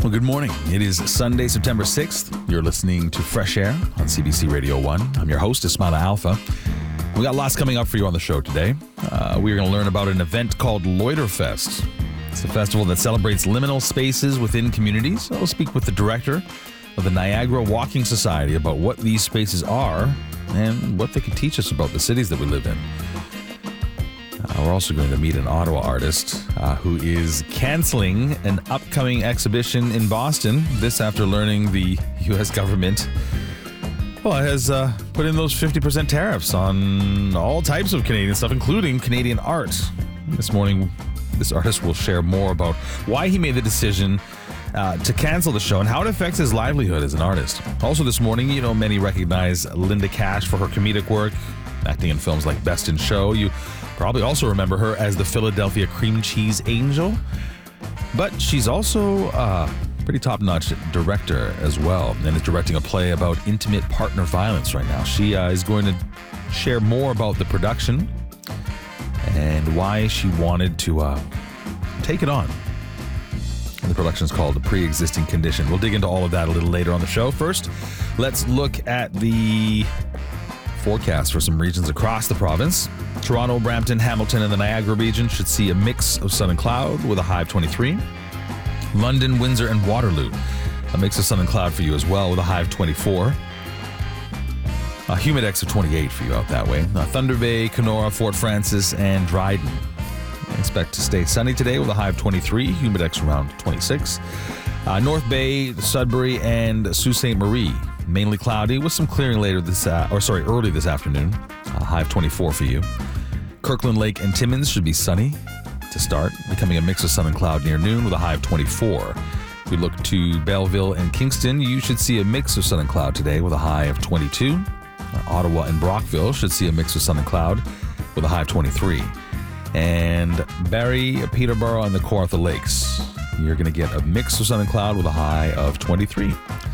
Well, good morning. It is Sunday, September 6th. You're listening to Fresh Air on CBC Radio 1. I'm your host, Ismaila Alfa. We got lots coming up for you on the show today. We're going to learn about an event called Loiterfest. It's a festival that celebrates liminal spaces within communities. I'll speak with the director of the Niagara Walking Society about what these spaces are and what they can teach us about the cities that we live in. We're also going to meet an Ottawa artist who is canceling an upcoming exhibition in Boston. This after learning the U.S. government has put in those 50% tariffs on all types of Canadian stuff, including Canadian art. This morning, this artist will share more about why he made the decision to cancel the show and how it affects his livelihood as an artist. Also this morning, many recognize Linda Cash for her comedic work, acting in films like Best in Show. You probably also remember her as the Philadelphia Cream Cheese Angel. But she's also a pretty top-notch director as well, and is directing a play about intimate partner violence right now. She is going to share more about the production and why she wanted to take it on. And the production is called A Pre-Existing Condition. We'll dig into all of that a little later on the show. First, let's look at the forecast for some regions across the province. Toronto, Brampton, Hamilton, and the Niagara region should see a mix of sun and cloud with a high of 23. London, Windsor, and Waterloo, a mix of sun and cloud for you as well with a high of 24. A humidex of 28 for you out that way. Thunder Bay, Kenora, Fort Francis, and Dryden. Expect to stay sunny today with a high of 23, humidex around 26. North Bay, Sudbury, and Sault Ste. Marie, mainly cloudy with some clearing later early this afternoon. A high of 24 for you. Kirkland Lake and Timmins should be sunny to start, becoming a mix of sun and cloud near noon with a high of 24. If we look to Belleville and Kingston, you should see a mix of sun and cloud today with a high of 22. Ottawa and Brockville should see a mix of sun and cloud with a high of 23. And Barrie, Peterborough, and the Kawartha Lakes, you're going to get a mix of sun and cloud with a high of 23.